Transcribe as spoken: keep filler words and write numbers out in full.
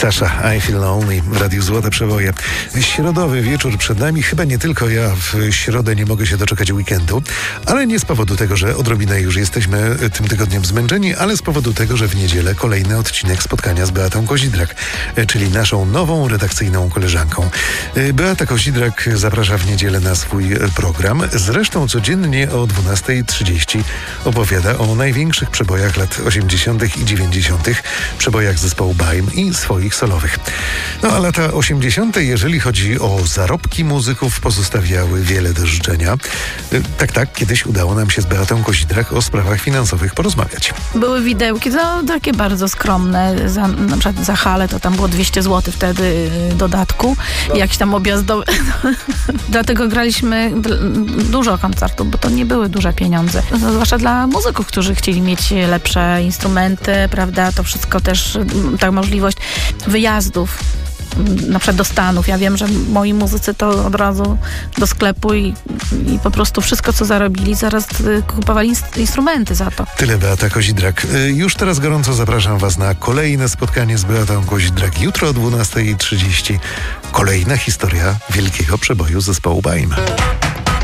Sasha, I Feel Lonely w Radiu Złote Przeboje. Środowy wieczór przed nami. Chyba nie tylko ja w środę nie mogę się doczekać weekendu, ale nie z powodu tego, że odrobinę już jesteśmy tym tygodniem zmęczeni, ale z powodu tego, że w niedzielę kolejny odcinek spotkania z Beatą Kozidrak, czyli naszą nową redakcyjną koleżanką. Beata Kozidrak zaprasza w niedzielę na swój program. Zresztą codziennie o dwunasta trzydzieści opowiada o największych przebojach lat osiemdziesiątych i dziewięćdziesiątych, przebojach zespołu Baim i swoich solowych. No a lata osiemdziesiąte, jeżeli chodzi o zarobki muzyków, pozostawiały wiele do życzenia. Tak, tak, kiedyś udało nam się z Beatą Kozidrak o sprawach finansowych porozmawiać. Były widełki, to takie bardzo skromne. Za, na przykład za halę to tam było dwieście złotych wtedy dodatku. I jakiś tam objazdowy. Dlatego graliśmy dużo koncertów, bo to nie były duże pieniądze. No, zwłaszcza dla muzyków, którzy chcieli mieć lepsze instrumenty, prawda? To wszystko też, ta możliwość wyjazdów, na przykład do Stanów. Ja wiem, że moi muzycy to od razu do sklepu i, i po prostu wszystko, co zarobili, zaraz kupowali inst- instrumenty za to. Tyle Beata Kozidrak. Już teraz gorąco zapraszam Was na kolejne spotkanie z Beatą Kozidrak. Jutro o dwunasta trzydzieści kolejna historia wielkiego przeboju zespołu Baim.